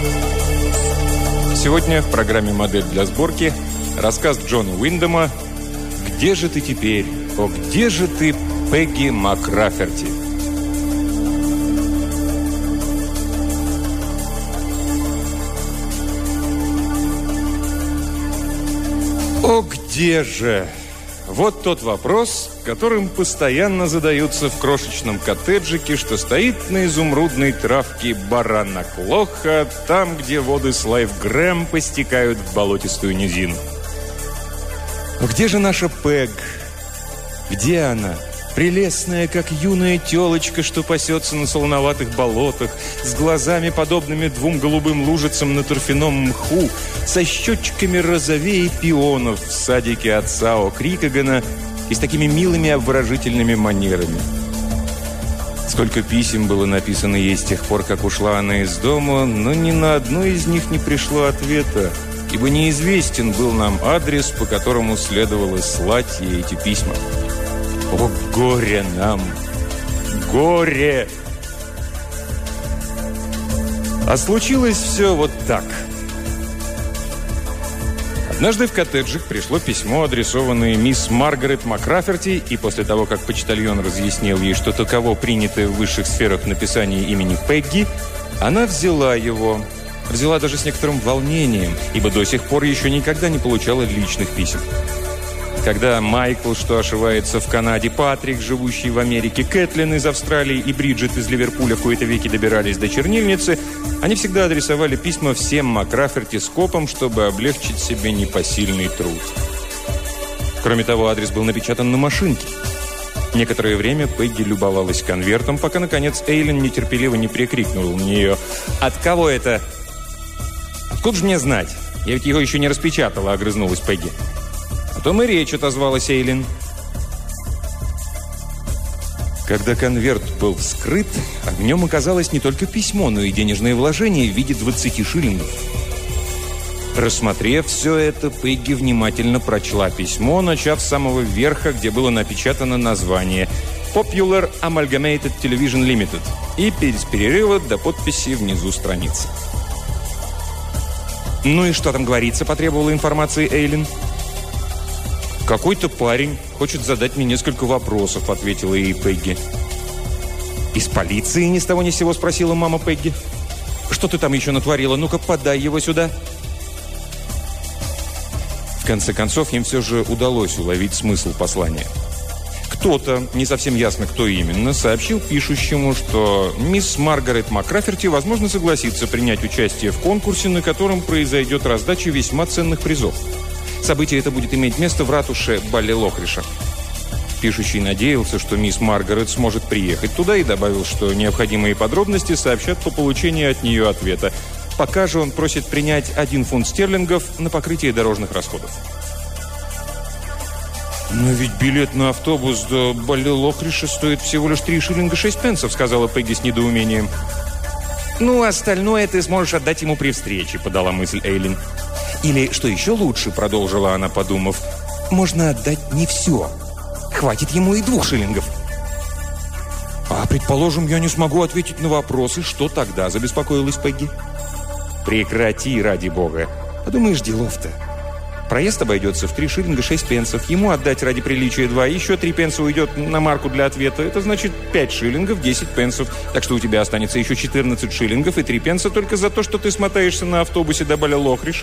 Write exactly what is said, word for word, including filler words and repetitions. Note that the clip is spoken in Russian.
Сегодня в программе «Модель для сборки» рассказ Джона Уиндома «Где же ты теперь? О, где же ты, Пегги Макраферти?» О, где же? Вот тот вопрос, которым постоянно задаются в крошечном коттеджике, что стоит на изумрудной травке Баранаклоха, там, где воды Слайв-Грэм постекают в болотистую низину. Но где же наша Пэг? Где она? Прелестная, как юная телочка, что пасется на солоноватых болотах, с глазами, подобными двум голубым лужицам на торфяном мху, со щечками розовее пионов в садике отца О'Крикагана и с такими милыми обворожительными манерами. Сколько писем было написано ей с тех пор, как ушла она из дома, но ни на одно из них не пришло ответа, ибо неизвестен был нам адрес, по которому следовало слать ей эти письма. О, горе нам! Горе! А случилось все вот так. Однажды в коттеджик пришло письмо, адресованное мисс Маргарет Макраферти, и после того, как почтальон разъяснил ей, что таково принятое в высших сферах написание имени Пегги, она взяла его. Взяла даже с некоторым волнением, ибо до сих пор еще никогда не получала личных писем. Когда Майкл, что ошивается в Канаде, Патрик, живущий в Америке, Кэтлин из Австралии и Бриджит из Ливерпуля в кои-то веки добирались до чернильницы, они всегда адресовали письма всем Макраферти скопом, чтобы облегчить себе непосильный труд. Кроме того, адрес был напечатан на машинке. Некоторое время Пегги любовалась конвертом, пока, наконец, Эйлин нетерпеливо не прикрикнула на нее: «От кого это?» «Откуда же мне знать? Я ведь его еще не распечатала», — огрызнулась Пегги. «О том и речь», — отозвалась Эйлин. Когда конверт был вскрыт, в нем оказалось не только письмо, но и денежное вложение в виде двадцати шиллингов. Рассмотрев все это, Пегги внимательно прочла письмо, начав с самого верха, где было напечатано название «Popular Amalgamated Television Limited» и без перерыва до подписи внизу страницы. «Ну и что там говорится?» – потребовала информации Эйлин. «Какой-то парень хочет задать мне несколько вопросов», — ответила ей Пегги. «Из полиции ни с того ни с сего?» — спросила мама Пегги. «Что ты там еще натворила? Ну-ка, подай его сюда». В конце концов, им все же удалось уловить смысл послания. Кто-то, не совсем ясно кто именно, сообщил пишущему, что мисс Маргарет Макраферти, возможно, согласится принять участие в конкурсе, на котором произойдет раздача весьма ценных призов. Событие это будет иметь место в ратуше Баллилохриша. Пишущий надеялся, что мисс Маргарет сможет приехать туда, и добавил, что необходимые подробности сообщат по получении от нее ответа. Пока же он просит принять один фунт стерлингов на покрытие дорожных расходов. «Но ведь билет на автобус до Баллилохриша стоит всего лишь три шиллинга шесть пенсов», — сказала Пегги с недоумением. «Ну, остальное ты сможешь отдать ему при встрече», — подала мысль Эйлин. «Или, что еще лучше», — продолжила она, подумав, — «можно отдать не все. Хватит ему и двух шиллингов». «А, предположим, я не смогу ответить на вопросы. Что тогда?» — забеспокоилась Пегги. «Прекрати, ради бога. Подумаешь, делов-то. Проезд обойдется в три шиллинга шесть пенсов. Ему отдать ради приличия два. Еще три пенса уйдет на марку для ответа. Это значит пять шиллингов, десять пенсов. Так что у тебя останется еще четырнадцать шиллингов и три пенса только за то, что ты смотаешься на автобусе до Баллилохриша.